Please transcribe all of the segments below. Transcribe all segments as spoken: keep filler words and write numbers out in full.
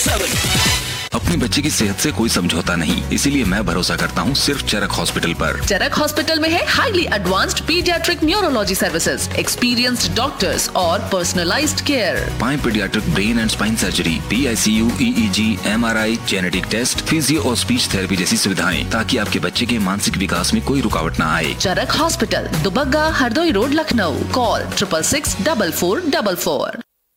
Seven. अपने बच्चे की सेहत से कोई समझौता नहीं, इसीलिए मैं भरोसा करता हूँ सिर्फ चरक हॉस्पिटल पर। चरक हॉस्पिटल में है highly advanced paediatric neurology services, experienced doctors और पर्सनलाइज्ड केयर। पाए paediatric brain and spine surgery, P I C you, E E ji, M R I, genetic test, physio और स्पीच थेरेपी जैसी सुविधाएं, ताकि आपके बच्चे के मानसिक विकास में कोई रुकावट न आए। चरक hospital, Dubagga, Hardoi road, Lucknow. Call triple six double four double four.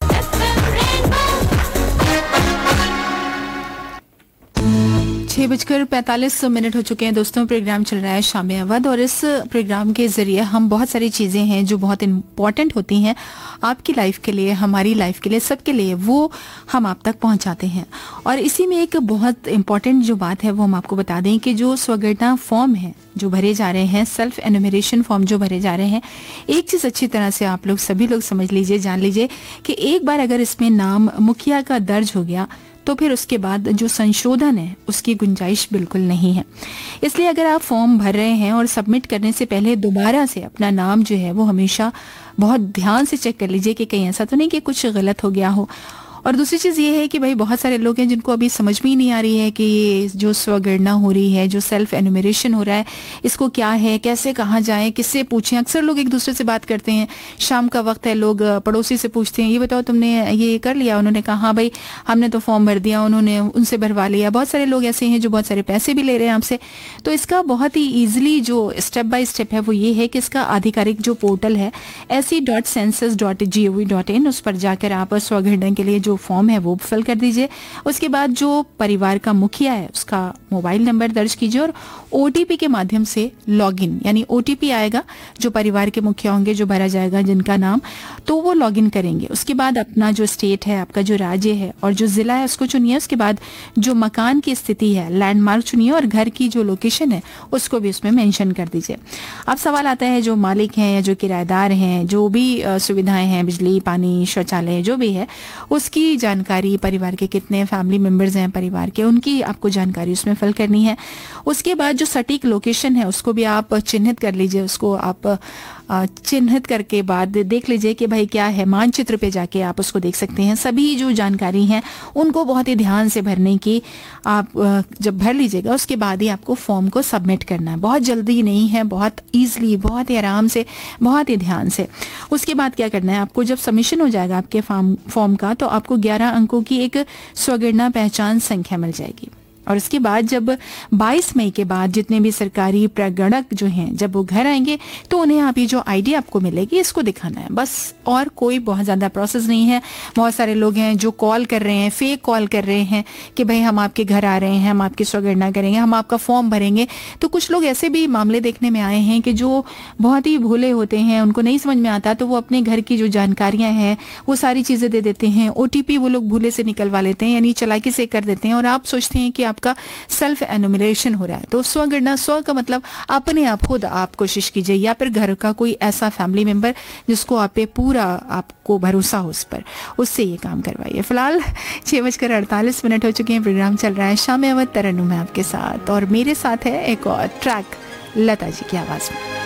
छः बजकर पैंतालीस मिनट हो चुके हैं दोस्तों। प्रोग्राम चल रहा है शाम अवध और इस प्रोग्राम के ज़रिए हम बहुत सारी चीज़ें हैं जो बहुत इम्पॉर्टेंट होती हैं आपकी लाइफ के लिए, हमारी लाइफ के लिए, सबके लिए, वो हम आप तक पहुंचाते हैं। और इसी में एक बहुत इम्पॉर्टेंट जो बात है वो हम आपको बता दें कि जो स्वगणना फॉर्म है जो भरे जा रहे हैं, सेल्फ एनुमरेशन फॉर्म जो भरे जा रहे हैं, एक चीज़ अच्छी तरह से आप लोग सभी लोग समझ लीजिए, जान लीजिए कि एक बार अगर इसमें नाम मुखिया का दर्ज हो गया तो फिर उसके बाद जो संशोधन है उसकी गुंजाइश बिल्कुल नहीं है। इसलिए अगर आप फॉर्म भर रहे हैं और सबमिट करने से पहले दोबारा से अपना नाम जो है वो हमेशा बहुत ध्यान से चेक कर लीजिए कि कहीं ऐसा तो नहीं कि कुछ गलत हो गया हो। और दूसरी चीज़ ये है कि भाई बहुत सारे लोग हैं जिनको अभी समझ में ही नहीं आ रही है कि ये जो स्वगणना हो रही है, जो सेल्फ एनुमरेशन हो रहा है, इसको क्या है, कैसे, कहाँ जाएं, किससे पूछें। अक्सर लोग एक दूसरे से बात करते हैं, शाम का वक्त है, लोग पड़ोसी से पूछते हैं ये बताओ तुमने ये कर लिया, उन्होंने कहा हाँ भाई हमने तो फॉर्म भर दिया, उन्होंने उनसे भरवा लिया। बहुत सारे लोग ऐसे हैं जो बहुत सारे पैसे भी ले रहे हैं आपसे। तो इसका बहुत ही ईजिली जो स्टेप बाय स्टेप है वो ये है कि इसका आधिकारिक जो पोर्टल है S C dot census dot G O V dot in, उस पर जाकर आप स्वगणना के लिए जो फॉर्म है वो फिल कर दीजिए। उसके बाद जो परिवार का मुखिया है उसका मोबाइल नंबर दर्ज कीजिए और ओटीपी के माध्यम से लॉगिन, यानी ओटीपी आएगा जो परिवार के मुखिया होंगे, जो भरा जाएगा जिनका नाम, तो वो लॉगिन करेंगे। उसके बाद अपना जो स्टेट है, आपका जो राज्य है और जो जिला है उसको चुनिए। उसके बाद जो मकान की स्थिति है, लैंडमार्क चुनिए और घर की जो लोकेशन है उसको भी उसमें मेंशन कर दीजिए। अब सवाल आता है जो मालिक हैं या जो किराएदार हैं, जो भी सुविधाएं हैं, बिजली, पानी, शौचालय जो भी है, उसकी जानकारी, परिवार के कितने फैमिली मेंबर्स हैं परिवार के, उनकी आपको जानकारी उसमें फिल करनी है। उसके बाद जो सटीक लोकेशन है उसको भी आप चिन्हित कर लीजिए। उसको आप चिन्हित करके बाद देख लीजिए कि भाई क्या है, मानचित्र पे जाके आप उसको देख सकते हैं। सभी जो जानकारी हैं उनको बहुत ही ध्यान से भरने की, आप जब भर लीजिएगा उसके बाद ही आपको फॉर्म को सबमिट करना है। बहुत जल्दी नहीं है, बहुत ईजिली, बहुत ही आराम से, बहुत ही ध्यान से। उसके बाद क्या करना है, आपको जब सबमिशन हो जाएगा आपके फॉर्म फॉर्म का तो आपको ग्यारह अंकों की एक स्वगणना पहचान संख्या मिल जाएगी। और उसके बाद जब बाईस मई के बाद जितने भी सरकारी प्रगणक जो हैं जब वो घर आएंगे तो उन्हें आप ये जो आईडी आपको मिलेगी इसको दिखाना है, बस। और कोई बहुत ज़्यादा प्रोसेस नहीं है। बहुत सारे लोग हैं जो कॉल कर रहे हैं, फेक कॉल कर रहे हैं कि भाई हम आपके घर आ रहे हैं, हम आपकी स्वगणना करेंगे, हम आपका फॉर्म भरेंगे। तो कुछ लोग ऐसे भी मामले देखने में आए हैं कि जो बहुत ही भोले होते हैं, उनको नहीं समझ में आता तो वो अपने घर की जो जानकारियाँ हैं वो सारी चीज़ें दे देते हैं। ओ टी पी वो लोग भूले से निकलवा लेते हैं, यानी चालाकी से कर देते हैं और आप सोचते हैं कि आपका सेल्फ एनुमरेशन हो रहा है। तो स्वगणना, स्व का मतलब अपने आप, खुद आप कोशिश कीजिए, या फिर घर का कोई ऐसा फैमिली मेंबर जिसको आप पे पूरा आपको भरोसा हो उस पर, उससे ये काम करवाइए। फिलहाल छह बजकर अड़तालीस मिनट हो चुके हैं। प्रोग्राम चल रहा है शाम अवध, तरन्नुम है आपके साथ और मेरे साथ है एक और ट्रैक लता जी की आवाज में।